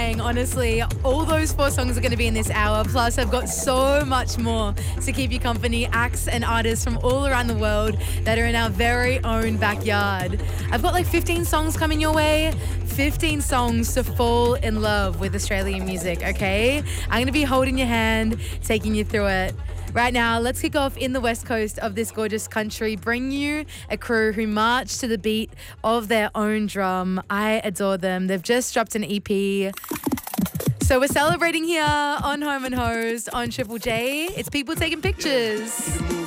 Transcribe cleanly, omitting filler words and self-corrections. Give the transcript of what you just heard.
dying, honestly. All those 4 songs are going to be in this hour. Plus, I've got so much more to keep you company. Acts and artists from all around the world that are in our very own backyard. I've got like 15 songs coming your way. 15 songs to fall in love with Australian music, okay? I'm going to be holding your hand, taking you through it. Right now, let's kick off in the west coast of this gorgeous country. Bring you a crew who march to the beat of their own drum. I adore them. They've just dropped an EP. So we're celebrating here on Home and Hose on Triple J. It's people taking pictures.